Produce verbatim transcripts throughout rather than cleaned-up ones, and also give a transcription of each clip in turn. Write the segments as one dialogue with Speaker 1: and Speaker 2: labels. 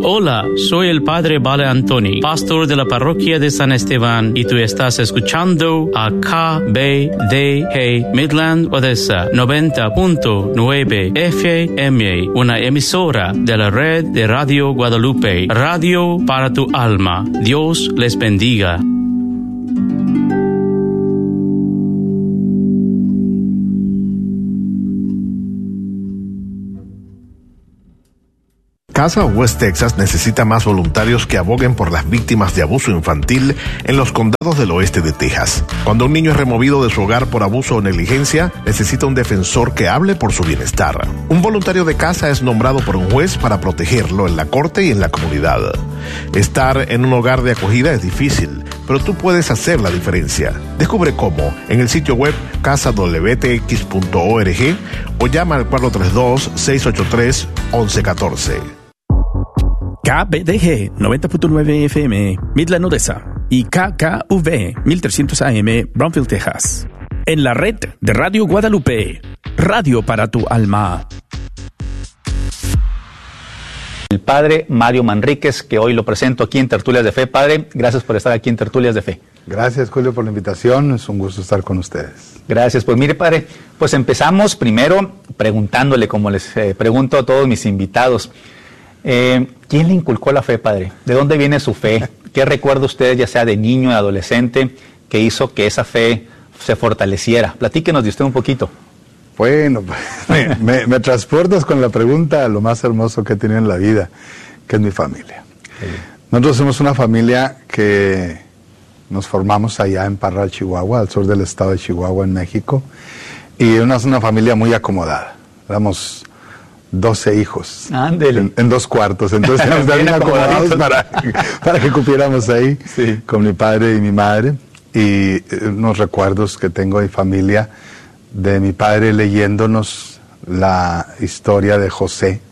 Speaker 1: Hola, soy el Padre Vale Antoni, pastor de la parroquia de San Esteban, y tú estás escuchando a K B D G Midland Odessa noventa punto nueve F M, una emisora de la red de Radio Guadalupe, radio para tu alma. Dios les bendiga.
Speaker 2: Casa West Texas necesita más voluntarios que aboguen por las víctimas de abuso infantil en los condados del oeste de Texas. Cuando un niño es removido de su hogar por abuso o negligencia, necesita un defensor que hable por su bienestar. Un voluntario de casa es nombrado por un juez para protegerlo en la corte y en la comunidad. Estar en un hogar de acogida es difícil, pero tú puedes hacer la diferencia. Descubre cómo en el sitio web casa w t x punto org o llama al cuatro tres dos, seis ocho tres, once catorce.
Speaker 3: K B D G noventa punto nueve F M, Midland, Odessa, y K K V mil trescientos A M, Brownsville, Texas. En la red de Radio Guadalupe, radio para tu alma.
Speaker 4: El Padre Mario Manríquez, que hoy lo presento aquí en Tertulias de Fe. Padre, gracias por estar aquí en Tertulias de Fe.
Speaker 5: Gracias, Julio, por la invitación. Es un gusto estar con ustedes.
Speaker 4: Gracias. Pues mire, Padre, pues empezamos primero preguntándole, como les eh, pregunto a todos mis invitados, Eh, ¿quién le inculcó la fe, Padre? ¿De dónde viene su fe? ¿Qué recuerda usted, ya sea de niño o adolescente, que hizo que esa fe se fortaleciera? Platíquenos de usted un poquito.
Speaker 5: Bueno, me, me, me transportas con la pregunta a lo más hermoso que he tenido en la vida, que es mi familia. Sí. Nosotros somos una familia que nos formamos allá en Parral, Chihuahua, al sur del estado de Chihuahua, en México, y una, una familia muy acomodada. Éramos doce hijos en, en dos cuartos, entonces nos bien acomodados para, para que cupiéramos ahí, sí, con mi padre y mi madre. Y unos recuerdos que tengo de familia, de mi padre leyéndonos la historia de José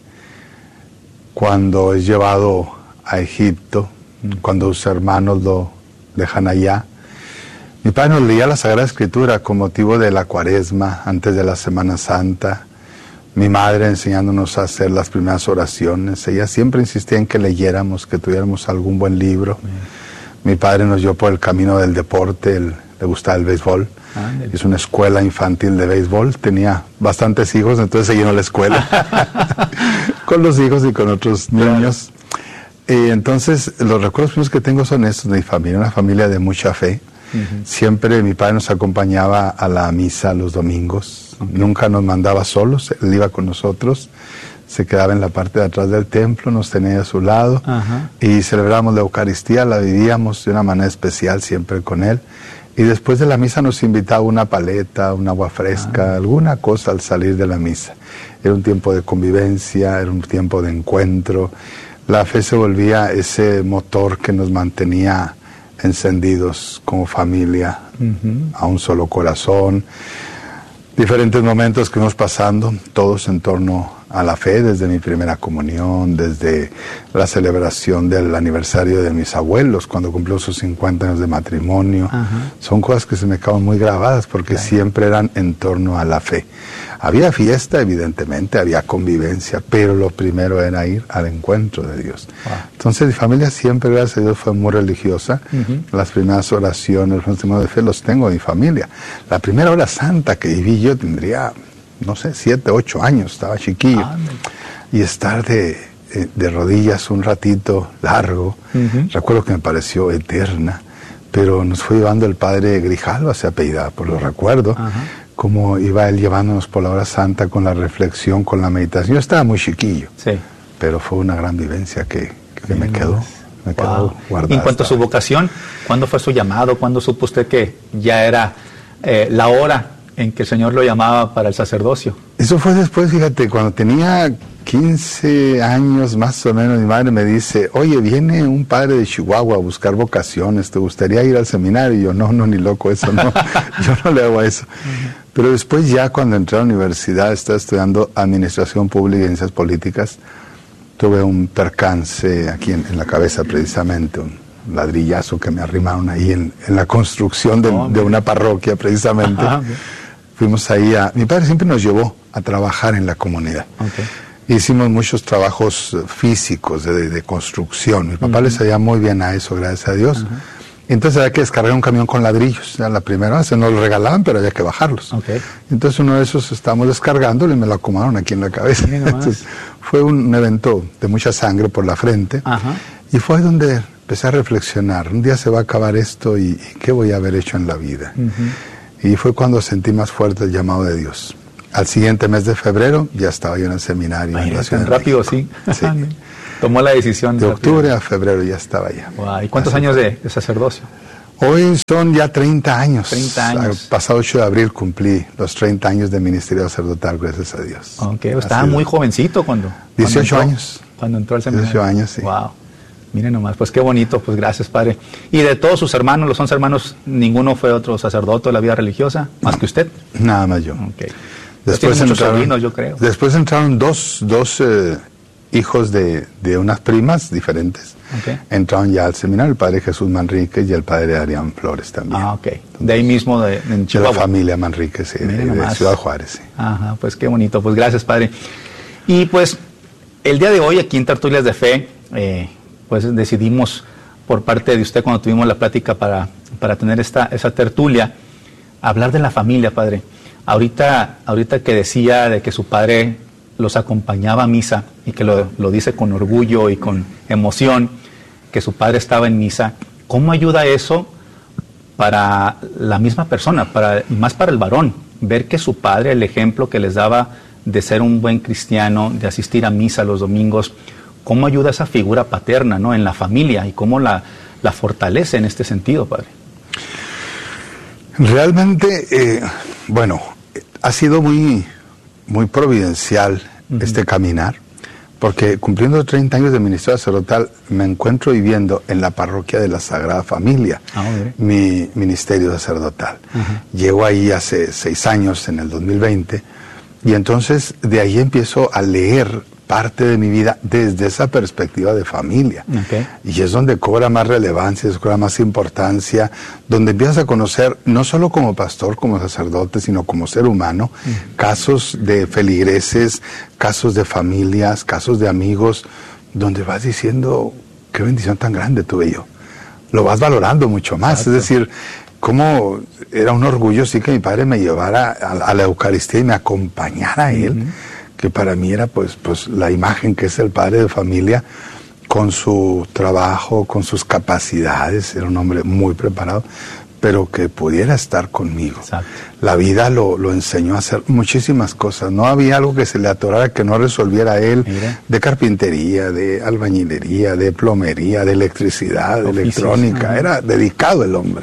Speaker 5: cuando es llevado a Egipto, cuando sus hermanos lo dejan allá. Mi padre nos leía la Sagrada Escritura con motivo de la Cuaresma, antes de la Semana Santa. Mi madre enseñándonos a hacer las primeras oraciones. Ella siempre insistía en que leyéramos, que tuviéramos algún buen libro. Bien. Mi padre nos llevó por el camino del deporte, él, le gustaba el béisbol. Ah, es una escuela infantil de béisbol. Tenía bastantes hijos, entonces se llenó la escuela con los hijos y con otros niños. Claro. Y entonces los recuerdos primeros que tengo son estos de mi familia, una familia de mucha fe. Uh-huh. Siempre mi padre nos acompañaba a la misa los domingos. Okay. Nunca nos mandaba solos, él iba con nosotros, se quedaba en la parte de atrás del templo, nos tenía a su lado. Uh-huh. Y celebrábamos la Eucaristía, la vivíamos de una manera especial siempre con él. Y después de la misa nos invitaba una paleta, un agua fresca, uh-huh, alguna cosa al salir de la misa. Era un tiempo de convivencia, era un tiempo de encuentro. La fe se volvía ese motor que nos mantenía encendidos como familia, uh-huh, a un solo corazón. Diferentes momentos que íbamos pasando, todos en torno a la fe, desde mi primera comunión, desde la celebración del aniversario de mis abuelos, cuando cumplió sus cincuenta años de matrimonio. Uh-huh. Son cosas que se me quedan muy grabadas, porque claro, siempre eran en torno a la fe. Había fiesta, evidentemente, había convivencia, pero lo primero era ir al encuentro de Dios. Wow. Entonces mi familia siempre, gracias a Dios, fue muy religiosa. Uh-huh. Las primeras oraciones, los testimonios de fe los tengo de mi familia. La primera hora santa que viví yo tendría, no sé, siete, ocho años, estaba chiquillo. Ah, y estar de, de rodillas un ratito largo, uh-huh, recuerdo que me pareció eterna, pero nos fue llevando el padre Grijalva, se apellidaba, por lo recuerdo. Uh-huh. Cómo iba él llevándonos por la hora santa con la reflexión, con la meditación. Yo estaba muy chiquillo, sí, pero fue una gran vivencia que, que me quedó, me wow, quedó guardada. En
Speaker 4: cuanto a su vocación, ¿cuándo fue su llamado? ¿Cuándo supo usted que ya era eh, la hora en que el Señor lo llamaba para el sacerdocio?
Speaker 5: Eso fue después, fíjate, cuando tenía quince años más o menos, mi madre me dice, oye, viene un padre de Chihuahua a buscar vocaciones, ¿te gustaría ir al seminario? Y yo, no, no, ni loco, eso no, yo no le hago eso. Uh-huh. Pero después ya cuando entré a la universidad, estaba estudiando Administración Pública y Ciencias Políticas, tuve un percance aquí en, en la cabeza precisamente, un ladrillazo que me arrimaron ahí en, en la construcción de, oh, de una parroquia precisamente. Ajá, fuimos ahí a... Mi padre siempre nos llevó a trabajar en la comunidad. Okay. hicimos muchos trabajos físicos de, de construcción. Mi papá uh-huh. le sabía muy bien a eso, gracias a Dios. Uh-huh. Entonces había que descargar un camión con ladrillos. Ya la primera vez nos lo regalaban, pero había que bajarlos. Okay. Entonces uno de esos estábamos descargándolo y me lo acomodaron aquí en la cabeza. Entonces, fue un evento de mucha sangre por la frente. Ajá. Y fue donde empecé a reflexionar. Un día se va a acabar esto y, y ¿qué voy a haber hecho en la vida? Uh-huh. Y fue cuando sentí más fuerte el llamado de Dios. Al siguiente mes de febrero ya estaba yo en el seminario.
Speaker 4: Ay, en la ciudad rápido, sí.
Speaker 5: Sí.
Speaker 4: Tomó la decisión.
Speaker 5: De octubre a febrero ya estaba allá.
Speaker 4: Wow. ¿Y cuántos Así años de, de sacerdocio?
Speaker 5: Hoy son ya treinta años.
Speaker 4: treinta años.
Speaker 5: El pasado ocho de abril cumplí los treinta años de ministerio sacerdotal, gracias a Dios.
Speaker 4: Ok, estaba muy jovencito cuando...
Speaker 5: dieciocho
Speaker 4: cuando entró,
Speaker 5: años.
Speaker 4: Cuando entró al seminario.
Speaker 5: dieciocho años, sí.
Speaker 4: Wow. Miren nomás, pues qué bonito, pues gracias, padre. Y de todos sus hermanos, los once hermanos, ninguno fue otro sacerdote de la vida religiosa, más no, que usted.
Speaker 5: Nada más yo.
Speaker 4: Ok.
Speaker 5: Después
Speaker 4: muchos
Speaker 5: entraron,
Speaker 4: sobrinos, yo creo.
Speaker 5: Después entraron dos, dos eh, hijos de, de unas primas diferentes. Okay. Entraron ya al seminario, el padre Jesús Manríquez y el padre Adrián Flores también.
Speaker 4: Ah, ok. De ahí mismo, de, en Chihuahua.
Speaker 5: De la familia Manríquez, sí, de, de Ciudad Juárez, sí.
Speaker 4: Ajá, pues qué bonito, pues gracias, padre. Y pues, el día de hoy aquí en Tertulias de Fe, eh, pues decidimos, por parte de usted, cuando tuvimos la plática para, para tener esta, esa tertulia, hablar de la familia, padre. Ahorita, ahorita que decía de que su padre los acompañaba a misa y que lo, lo dice con orgullo y con emoción, que su padre estaba en misa, ¿cómo ayuda eso para la misma persona, para, y más para el varón? Ver que su padre, el ejemplo que les daba de ser un buen cristiano, de asistir a misa los domingos, ¿cómo ayuda esa figura paterna, ¿no?, en la familia y cómo la, la fortalece en este sentido, padre?
Speaker 5: Realmente, eh, bueno, ha sido muy, muy providencial uh-huh. este caminar, porque cumpliendo treinta años de ministerio sacerdotal me encuentro viviendo en la parroquia de la Sagrada Familia, ah, okay. mi ministerio sacerdotal. Uh-huh. Llego ahí hace seis años, en el dos mil veinte, y entonces de ahí empiezo a leer parte de mi vida desde esa perspectiva de familia. Okay. Y es donde cobra más relevancia, cobra más importancia, donde empiezas a conocer, no solo como pastor, como sacerdote, sino como ser humano, uh-huh. casos de feligreses, casos de familias, casos de amigos, donde vas diciendo, qué bendición tan grande tuve yo. Lo vas valorando mucho más. Exacto. Es decir, cómo era un orgullo sí que mi padre me llevara a, a la Eucaristía y me acompañara a él, uh-huh. que para mí era pues, pues la imagen que es el padre de familia, con su trabajo, con sus capacidades, era un hombre muy preparado, pero que pudiera estar conmigo. Exacto. La vida lo, lo enseñó a hacer muchísimas cosas, no había algo que se le atorara que no resolviera él. Mira. De carpintería, de albañilería, de plomería, de electricidad, de Oficios. electrónica, uh-huh. era dedicado el hombre.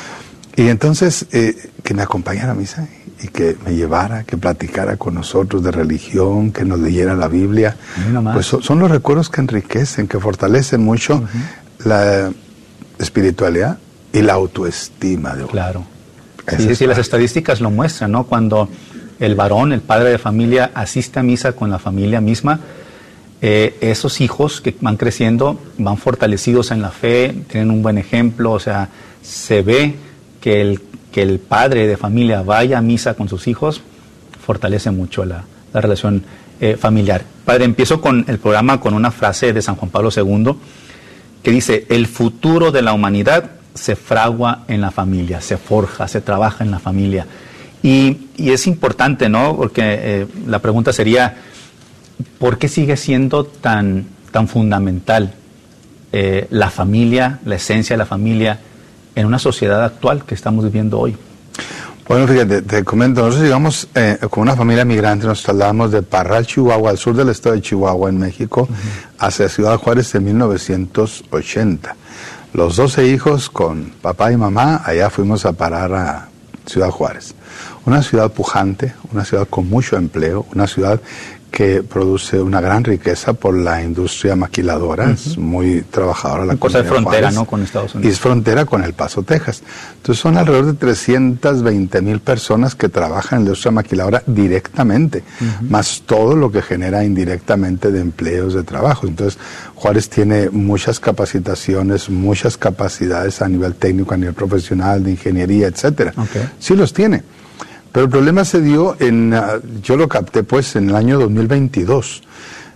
Speaker 5: Y entonces, eh, que me acompañara a misa y que me llevara, que platicara con nosotros de religión, que nos leyera la Biblia, pues son, son los recuerdos que enriquecen, que fortalecen mucho uh-huh. la espiritualidad y la autoestima de uno.
Speaker 4: Claro. Sí, sí, las estadísticas lo muestran, ¿no? Cuando el varón, el padre de familia, asiste a misa con la familia misma, eh, esos hijos que van creciendo van fortalecidos en la fe, tienen un buen ejemplo, o sea, se ve que el que el padre de familia vaya a misa con sus hijos, fortalece mucho la, la relación eh, familiar. Padre, empiezo con el programa con una frase de San Juan Pablo segundo, que dice, el futuro de la humanidad se fragua en la familia, se forja, se trabaja en la familia. Y, y es importante, ¿no? Porque eh, la pregunta sería, ¿por qué sigue siendo tan, tan fundamental eh, la familia, la esencia de la familia, en una sociedad actual que estamos viviendo hoy?
Speaker 5: Bueno, fíjate, te comento, nosotros llegamos eh, con una familia migrante, nos trasladamos de Parral, Chihuahua, al sur del estado de Chihuahua, en México, uh-huh. hacia Ciudad Juárez en mil novecientos ochenta. Los doce hijos con papá y mamá, allá fuimos a parar a Ciudad Juárez. Una ciudad pujante, una ciudad con mucho empleo, una ciudad que produce una gran riqueza por la industria maquiladora, uh-huh. es muy trabajadora la
Speaker 4: cosa de frontera, ¿no?, con Estados Unidos.
Speaker 5: Y es frontera con El Paso, Texas. Entonces son alrededor de trescientas veinte mil personas que trabajan en la industria maquiladora directamente, uh-huh. más todo lo que genera indirectamente de empleos, de trabajo. Entonces Juárez tiene muchas capacitaciones, muchas capacidades a nivel técnico, a nivel profesional, de ingeniería, etcétera. Okay. Sí los tiene. Pero el problema se dio en, uh, yo lo capté pues en el año dos mil veintidós,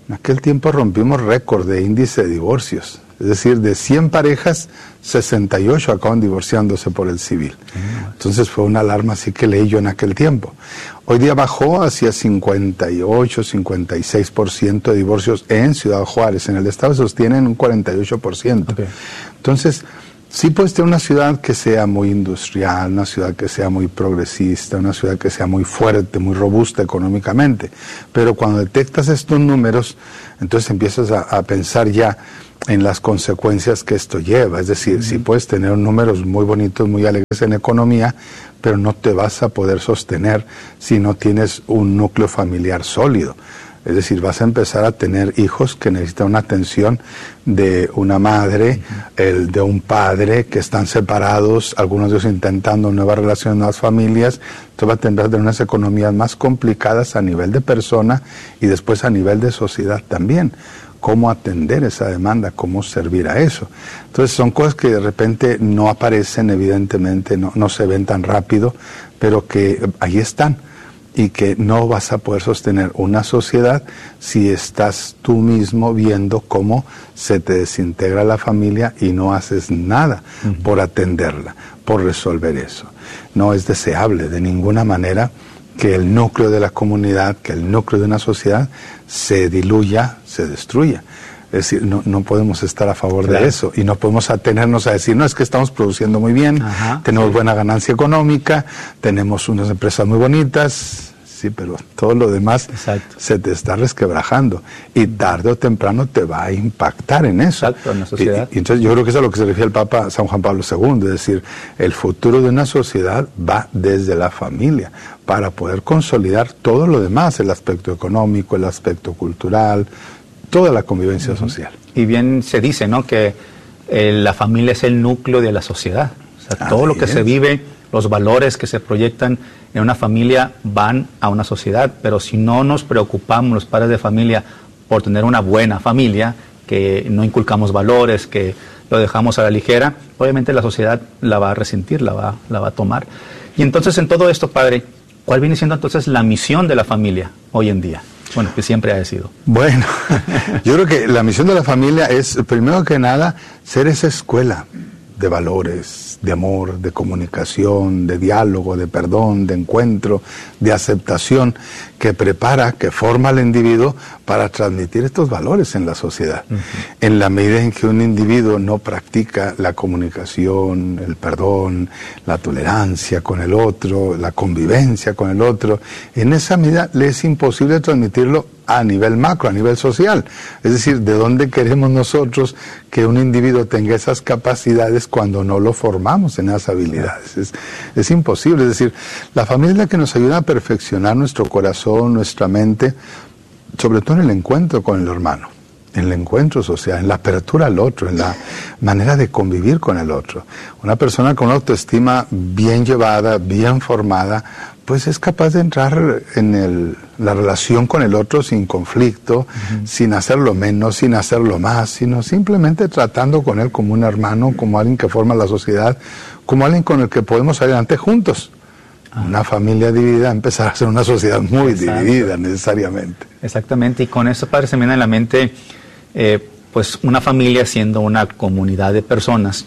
Speaker 5: En aquel tiempo rompimos récord de índice de divorcios. Es decir, de cien parejas, sesenta y ocho acaban divorciándose por el civil. Entonces fue una alarma así que leí yo en aquel tiempo. Hoy día bajó hacia cincuenta y ocho, cincuenta y seis por ciento de divorcios en Ciudad Juárez. En el estado sostienen un cuarenta y ocho por ciento. Okay. Entonces, sí puedes tener una ciudad que sea muy industrial, una ciudad que sea muy progresista, una ciudad que sea muy fuerte, muy robusta económicamente. Pero cuando detectas estos números, entonces empiezas a, a pensar ya en las consecuencias que esto lleva. Es decir, uh-huh. si puedes tener números muy bonitos, muy alegres en economía, pero no te vas a poder sostener si no tienes un núcleo familiar sólido. Es decir, vas a empezar a tener hijos que necesitan una atención de una madre, uh-huh. el de un padre, que están separados, algunos de ellos intentando nuevas relaciones, nuevas familias. Entonces va a tener unas economías más complicadas a nivel de persona y después a nivel de sociedad también. Cómo atender esa demanda, cómo servir a eso. Entonces son cosas que de repente no aparecen, evidentemente, no, no se ven tan rápido, pero que ahí están y que no vas a poder sostener una sociedad si estás tú mismo viendo cómo se te desintegra la familia y no haces nada uh-huh. por atenderla, por resolver eso. No es deseable de ninguna manera que el núcleo de la comunidad, que el núcleo de una sociedad se diluya, se destruya. Es decir, no, no podemos estar a favor claro. de eso y no podemos atenernos a decir, no, es que estamos produciendo muy bien, Ajá, tenemos sí. buena ganancia económica, tenemos unas empresas muy bonitas, sí, pero todo lo demás Exacto. se te está resquebrajando y tarde o temprano te va a impactar en eso.
Speaker 4: Exacto, en la sociedad.
Speaker 5: Y, y entonces yo creo que eso es a lo que se refiere el Papa San Juan Pablo segundo, es decir, el futuro de una sociedad va desde la familia para poder consolidar todo lo demás, el aspecto económico, el aspecto cultural, toda la convivencia uh-huh. social.
Speaker 4: Y bien se dice, ¿no?, que eh, la familia es el núcleo de la sociedad. O sea, todo Así lo que es. se vive, los valores que se proyectan en una familia van a una sociedad, pero si no nos preocupamos los padres de familia por tener una buena familia, que no inculcamos valores, que lo dejamos a la ligera, obviamente la sociedad la va a resentir, la va, la va a tomar. Y entonces en todo esto, padre, ¿cuál viene siendo entonces la misión de la familia hoy en día? Bueno, que siempre ha sido.
Speaker 5: Bueno, yo creo que la misión de la familia es, primero que nada, ser esa escuela de valores, de amor, de comunicación, de diálogo, de perdón, de encuentro, de aceptación, que prepara, que forma al individuo para transmitir estos valores en la sociedad. Uh-huh. En la medida en que un individuo no practica la comunicación, el perdón, la tolerancia con el otro, la convivencia con el otro, en esa medida le es imposible transmitirlo a nivel macro, a nivel social. Es decir, ¿de dónde queremos nosotros que un individuo tenga esas capacidades cuando no lo formamos en esas habilidades? Es, es imposible. Es decir, la familia es la que nos ayuda a perfeccionar nuestro corazón, nuestra mente, sobre todo en el encuentro con el hermano, en el encuentro social, en la apertura al otro, en la manera de convivir con el otro. Una persona con una autoestima bien llevada, bien formada, pues es capaz de entrar en el, la relación con el otro sin conflicto, uh-huh. sin hacerlo menos, sin hacerlo más, sino simplemente tratando con él como un hermano, como alguien que forma la sociedad, como alguien con el que podemos salir adelante juntos. Ah. Una familia dividida empezar a ser una sociedad muy Exacto. dividida necesariamente.
Speaker 4: Exactamente, y con eso, padre, se me viene a la mente, eh, pues una familia siendo una comunidad de personas,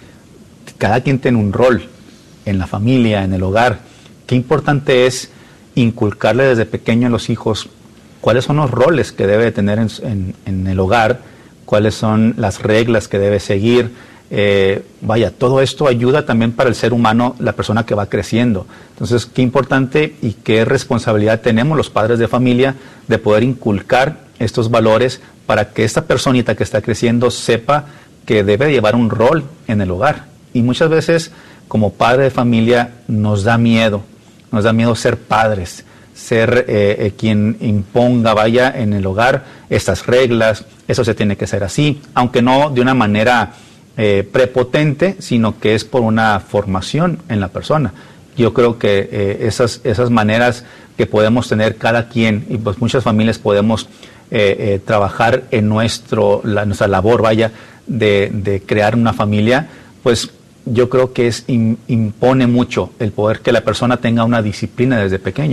Speaker 4: cada quien tiene un rol en la familia, en el hogar. Qué importante es inculcarle desde pequeño a los hijos cuáles son los roles que debe tener en, en, en el hogar, cuáles son las reglas que debe seguir. Eh, vaya, todo esto ayuda también para el ser humano, la persona que va creciendo. Entonces, qué importante y qué responsabilidad tenemos los padres de familia de poder inculcar estos valores para que esta personita que está creciendo sepa que debe llevar un rol en el hogar. Y muchas veces, como padre de familia, nos da miedo. Nos da miedo ser padres, ser eh, eh, quien imponga, vaya, en el hogar estas reglas, eso se tiene que hacer así, aunque no de una manera eh, prepotente, sino que es por una formación en la persona. Yo creo que eh, esas, esas maneras que podemos tener cada quien, y pues muchas familias podemos eh, eh, trabajar en nuestro, la, nuestra labor, vaya, de, de crear una familia, pues yo creo que es impone mucho el poder que la persona tenga una disciplina desde pequeño.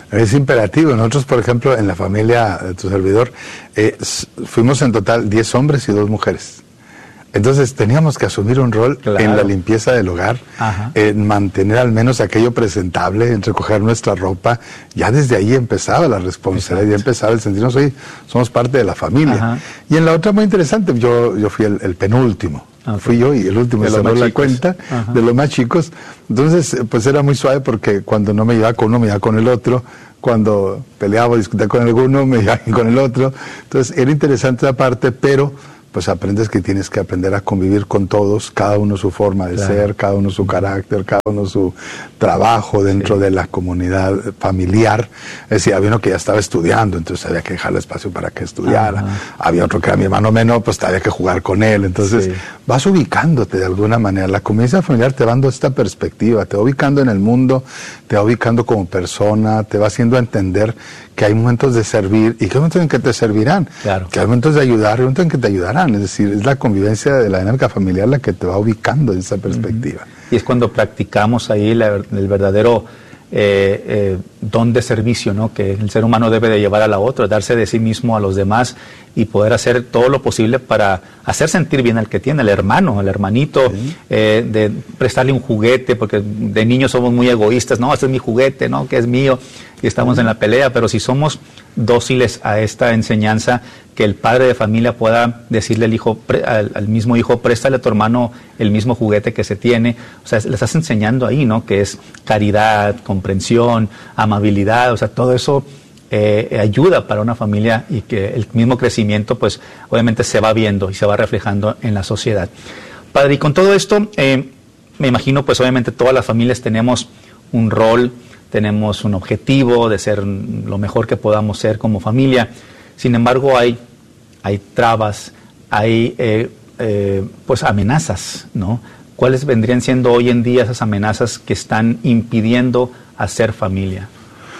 Speaker 5: Es imperativo. Nosotros, por ejemplo, en la familia de tu servidor, eh, fuimos en total diez hombres y dos mujeres. Entonces teníamos que asumir un rol claro. en la limpieza del hogar, Ajá. en mantener al menos aquello presentable, en recoger nuestra ropa. Ya desde ahí empezaba la responsabilidad, ya empezaba el sentirnos, oye, somos parte de la familia. Ajá. Y en la otra muy interesante, yo, yo fui el, el penúltimo. Okay. Fui yo y el último se cerró la cuenta Ajá. de los más chicos. Entonces, pues era muy suave porque cuando no me llevaba con uno, me llevaba con el otro. Cuando peleaba o discutía con alguno, me llevaba con el otro. Entonces, era interesante esa parte, pero pues aprendes que tienes que aprender a convivir con todos, cada uno su forma de claro. ser, cada uno su carácter, cada uno su trabajo dentro sí. de la comunidad familiar. Es decir, había uno que ya estaba estudiando, entonces había que dejarle espacio para que estudiara. Ajá. Había otro que era mi hermano menor, pues había que jugar con él. Entonces sí. vas ubicándote de alguna manera. La convivencia familiar te va dando esta perspectiva, te va ubicando en el mundo, te va ubicando como persona, te va haciendo entender que hay momentos de servir y que hay momentos en que te servirán, claro. que hay momentos de ayudar y momentos en que te ayudarán. Es decir, es la convivencia de la dinámica familiar la que te va ubicando en esa perspectiva.
Speaker 4: Uh-huh. Y es cuando practicamos ahí la, el verdadero eh, eh, don de servicio, ¿no? Que el ser humano debe de llevar a la otra, darse de sí mismo a los demás y poder hacer todo lo posible para hacer sentir bien al que tiene, al hermano, al hermanito, sí. eh, de prestarle un juguete, porque de niños somos muy egoístas, no, este es mi juguete, no, que es mío, y estamos sí. en la pelea, pero si somos dóciles a esta enseñanza, que el padre de familia pueda decirle al hijo, pre, al, al mismo hijo, préstale a tu hermano el mismo juguete que se tiene, o sea, le estás enseñando ahí, ¿no? Que es caridad, comprensión, amabilidad, o sea, todo eso eh, ayuda para una familia y que el mismo crecimiento, pues, obviamente se va viendo y se va reflejando en la sociedad. Padre, y con todo esto, eh, me imagino, pues, obviamente todas las familias tenemos un rol, tenemos un objetivo de ser lo mejor que podamos ser como familia. Sin embargo, hay, hay trabas, hay eh, eh, pues amenazas, ¿no? ¿Cuáles vendrían siendo hoy en día esas amenazas que están impidiendo hacer familia?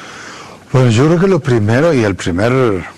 Speaker 5: Bueno, yo creo que lo primero y el primer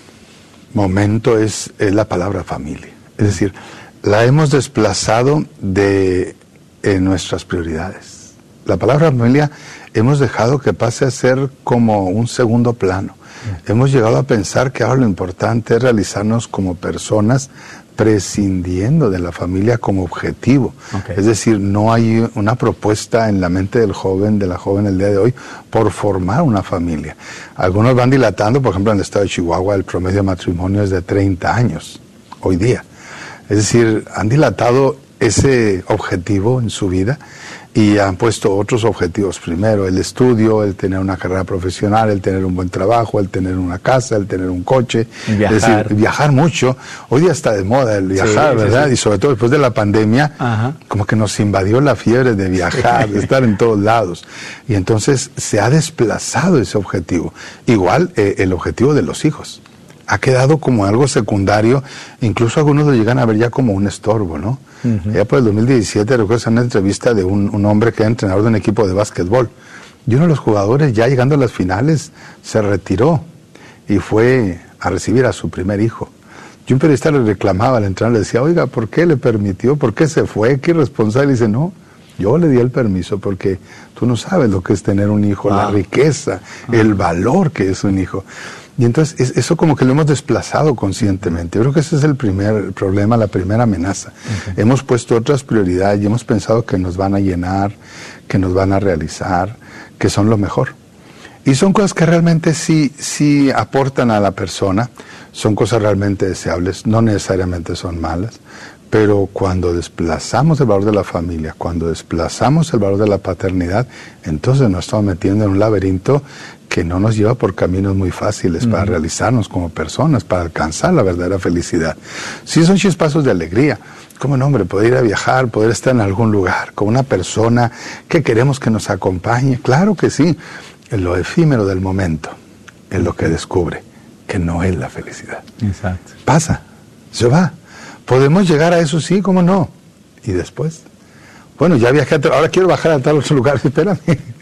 Speaker 5: momento es, es la palabra familia. Es decir, la hemos desplazado de eh, nuestras prioridades. La palabra familia hemos dejado que pase a ser como un segundo plano. Mm. Hemos llegado a pensar que ahora lo importante es realizarnos como personas prescindiendo de la familia como objetivo. Okay. Es decir, no hay una propuesta en la mente del joven, de la joven el día de hoy, por formar una familia. Algunos van dilatando, por ejemplo, en el estado de Chihuahua el promedio de matrimonio es de treinta años, hoy día. Es decir, han dilatado ese objetivo en su vida y han puesto otros objetivos. Primero, el estudio, el tener una carrera profesional, el tener un buen trabajo, el tener una casa, el tener un coche.
Speaker 4: Viajar.
Speaker 5: Es decir, viajar mucho. Hoy día está de moda el viajar, sí, ¿verdad? Sí, sí. Y sobre todo después de la pandemia, Ajá. como que nos invadió la fiebre de viajar, de estar en todos lados. Y entonces se ha desplazado ese objetivo. Igual eh, el objetivo de los hijos. Ha quedado como algo secundario, incluso algunos lo llegan a ver ya como un estorbo, ¿no? Uh-huh. Ya por el dos mil diecisiete recuerdo una entrevista de un, un hombre que era entrenador de un equipo de básquetbol, y uno de los jugadores ya llegando a las finales se retiró y fue a recibir a su primer hijo. Y un periodista le reclamaba al entrenador, le decía, oiga, ¿por qué le permitió? ¿Por qué se fue? ¿Qué irresponsable? Y dice, no, yo le di el permiso porque tú no sabes lo que es tener un hijo, ah. la riqueza, ah. el valor que es un hijo. Y entonces es, eso como que lo hemos desplazado conscientemente. Yo creo que ese es el primer problema, la primera amenaza. Okay. Hemos puesto otras prioridades y hemos pensado que nos van a llenar, que nos van a realizar, que son lo mejor. Y son cosas que realmente sí, sí aportan a la persona, son cosas realmente deseables, no necesariamente son malas, pero cuando desplazamos el valor de la familia, cuando desplazamos el valor de la paternidad, entonces nos estamos metiendo en un laberinto que no nos lleva por caminos muy fáciles uh-huh. para realizarnos como personas, para alcanzar la verdadera felicidad. Sí son chispazos de alegría, como no, hombre, poder ir a viajar, poder estar en algún lugar, con una persona que queremos que nos acompañe, claro que sí, en lo efímero del momento, es lo que descubre que no es la felicidad.
Speaker 4: Exacto.
Speaker 5: Pasa, se va. Podemos llegar a eso, sí, cómo no. Y después, bueno, ya viajé, a ahora quiero bajar a tal otro lugar, espérame.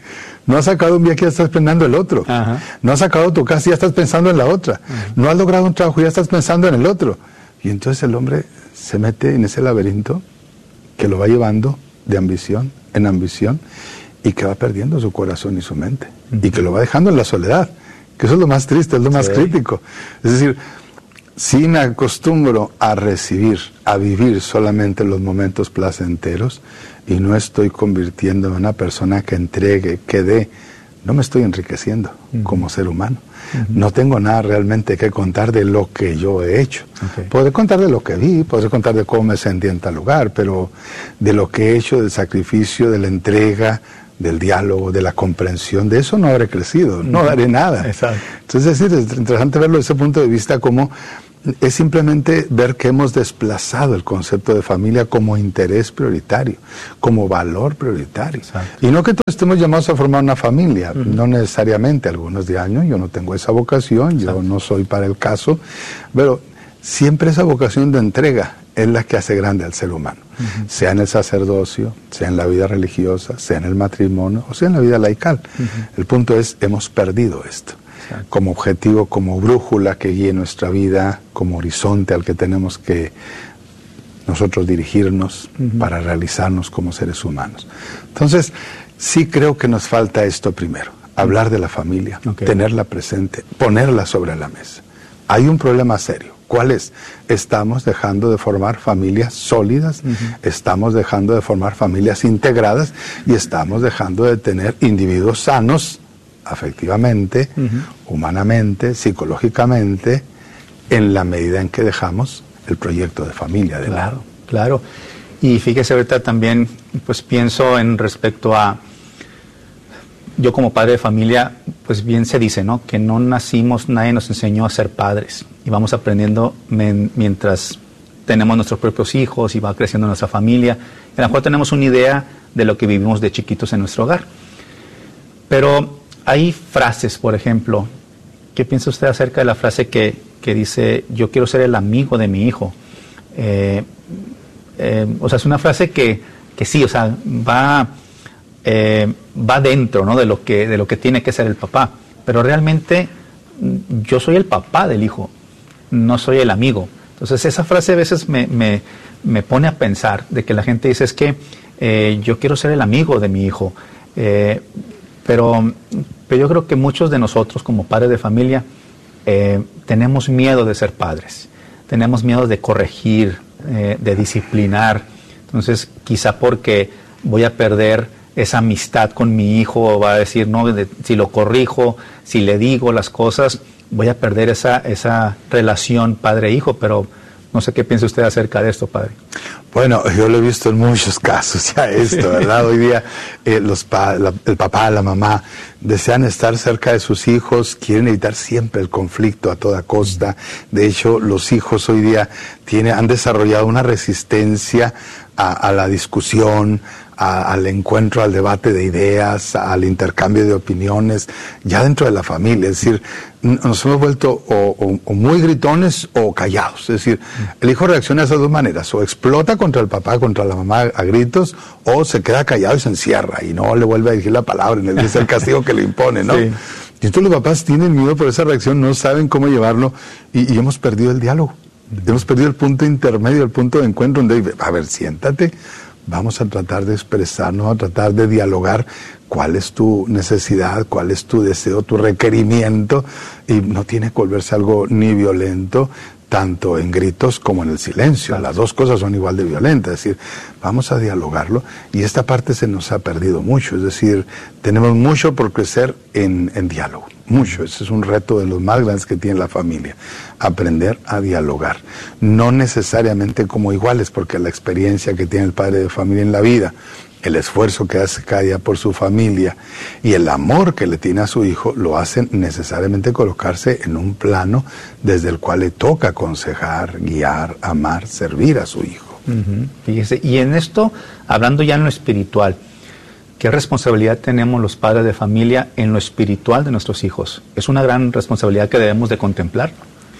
Speaker 5: No has sacado un viaje, ya estás pensando en el otro. Ajá. No has sacado tu casa, ya estás pensando en la otra. Ajá. No has logrado un trabajo, ya estás pensando en el otro. Y entonces el hombre se mete en ese laberinto que lo va llevando de ambición en ambición y que va perdiendo su corazón y su mente. Uh-huh. Y que lo va dejando en la soledad. que eso es lo más triste, es lo más
Speaker 4: sí.
Speaker 5: crítico. Es decir, si me acostumbro a recibir, a vivir solamente los momentos placenteros y no estoy convirtiéndome en una persona que entregue, que dé, no me estoy enriqueciendo uh-huh. como ser humano. Uh-huh. No tengo nada realmente que contar de lo que yo he hecho. Okay. Podré contar de lo que vi, podré contar de cómo me sentí en tal lugar, pero de lo que he hecho, del sacrificio, de la entrega, del diálogo, de la comprensión, de eso no habré crecido, no daré nada.
Speaker 4: Exacto.
Speaker 5: Entonces es decir, es interesante verlo desde ese punto de vista, como es simplemente ver que hemos desplazado el concepto de familia como interés prioritario, como valor prioritario. Exacto. Y no que todos estemos llamados a formar una familia, uh-huh. no necesariamente, algunos de años, yo no tengo esa vocación, Exacto. yo no soy para el caso, pero siempre esa vocación de entrega es la que hace grande al ser humano, uh-huh. sea en el sacerdocio, sea en la vida religiosa, sea en el matrimonio, o sea en la vida laical. Uh-huh. El punto es, hemos perdido esto. Exacto. Como objetivo, como brújula que guíe nuestra vida, como horizonte al que tenemos que nosotros dirigirnos uh-huh. para realizarnos como seres humanos. Entonces, sí creo que nos falta esto primero, hablar de la familia, okay. tenerla presente, ponerla sobre la mesa. Hay un problema serio. ¿Cuál es? Estamos dejando de formar familias sólidas, uh-huh. estamos dejando de formar familias integradas y estamos dejando de tener individuos sanos, afectivamente, uh-huh. humanamente, psicológicamente, en la medida en que dejamos el proyecto de familia de
Speaker 4: claro,
Speaker 5: lado.
Speaker 4: Claro, y fíjese ahorita también, pues pienso en respecto a, yo como padre de familia, pues bien se dice, ¿no? Que no nacimos, nadie nos enseñó a ser padres, y vamos aprendiendo men, mientras tenemos nuestros propios hijos y va creciendo nuestra familia, y a lo mejor tenemos una idea de lo que vivimos de chiquitos en nuestro hogar. Pero hay frases, por ejemplo, ¿qué piensa usted acerca de la frase que, que dice, yo quiero ser el amigo de mi hijo? Eh, eh, o sea, es una frase que, que sí, o sea, va, eh, va dentro, ¿no? de lo que, de lo que tiene que ser el papá. Pero realmente yo soy el papá del hijo, no soy el amigo. Entonces esa frase a veces me, me, me pone a pensar de que la gente dice, es que eh, yo quiero ser el amigo de mi hijo. Eh, pero... Pero yo creo que muchos de nosotros como padres de familia eh, tenemos miedo de ser padres, tenemos miedo de corregir, eh, de disciplinar. Entonces quizá porque voy a perder esa amistad con mi hijo, o va a decir, no, de, si lo corrijo, si le digo las cosas, voy a perder esa, esa relación padre-hijo. Pero no sé qué piensa usted acerca de esto, padre.
Speaker 5: Bueno, yo lo he visto en muchos casos ya esto, ¿verdad? Hoy día eh, los pa la, el papá, la mamá desean estar cerca de sus hijos, quieren evitar siempre el conflicto a toda costa. De hecho, los hijos hoy día tienen, han desarrollado una resistencia a, a la discusión, a, al encuentro, al debate de ideas, al intercambio de opiniones, ya dentro de la familia. Es decir, nos hemos vuelto o, o, o muy gritones o callados. Es decir, el hijo reacciona de esas dos maneras, o explota contra el papá, contra la mamá a gritos, o se queda callado y se encierra y no le vuelve a decir la palabra, y es el castigo que le impone, ¿no? Sí. Y entonces los papás tienen miedo por esa reacción, no saben cómo llevarlo, y, y hemos perdido el diálogo. Mm. Hemos perdido el punto intermedio, el punto de encuentro donde, a ver, siéntate, vamos a tratar de expresarnos, a tratar de dialogar cuál es tu necesidad, cuál es tu deseo, tu requerimiento, y no tiene que volverse algo ni violento, tanto en gritos como en el silencio. Claro. Las dos cosas son igual de violentas. Es decir, vamos a dialogarlo, y esta parte se nos ha perdido mucho. Es decir, tenemos mucho por crecer en, en diálogo, mucho. Ese es un reto de los más grandes que tiene la familia, aprender a dialogar. No necesariamente como iguales, porque la experiencia que tiene el padre de familia en la vida, el esfuerzo que hace cada día por su familia y el amor que le tiene a su hijo, lo hacen necesariamente colocarse en un plano desde el cual le toca aconsejar, guiar, amar, servir a su hijo.
Speaker 4: Uh-huh. Fíjese, y en esto, hablando ya en lo espiritual, ¿qué responsabilidad tenemos los padres de familia en lo espiritual de nuestros hijos? Es una gran responsabilidad que debemos de contemplar.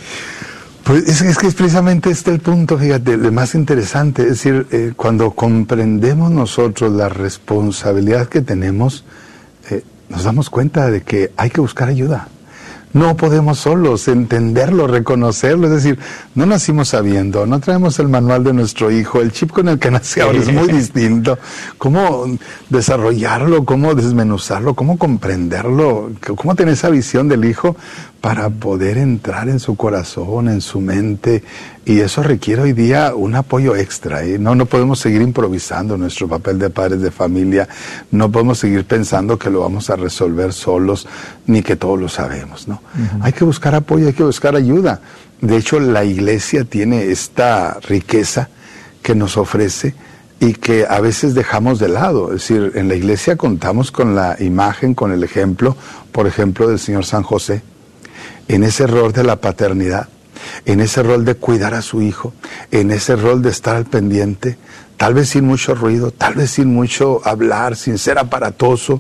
Speaker 5: Pues es, es que es precisamente este el punto, fíjate, el más interesante. Es decir, eh, cuando comprendemos nosotros la responsabilidad que tenemos, eh, nos damos cuenta de que hay que buscar ayuda. No podemos solos entenderlo, reconocerlo, es decir, no nacimos sabiendo, no traemos el manual de nuestro hijo, el chip con el que nace ahora es muy distinto. ¿Cómo desarrollarlo, cómo desmenuzarlo, cómo comprenderlo, cómo tener esa visión del hijo para poder entrar en su corazón, en su mente? Y eso requiere hoy día un apoyo extra, ¿eh? No, no podemos seguir improvisando nuestro papel de padres de familia, no podemos seguir pensando que lo vamos a resolver solos, ni que todo lo sabemos, ¿no? Uh-huh. Hay que buscar apoyo, hay que buscar ayuda. De hecho, la iglesia tiene esta riqueza que nos ofrece y que a veces dejamos de lado. Es decir, en la iglesia contamos con la imagen, con el ejemplo, por ejemplo, del Señor San José, en ese rol de la paternidad, en ese rol de cuidar a su hijo, en ese rol de estar al pendiente, tal vez sin mucho ruido, tal vez sin mucho hablar, sin ser aparatoso,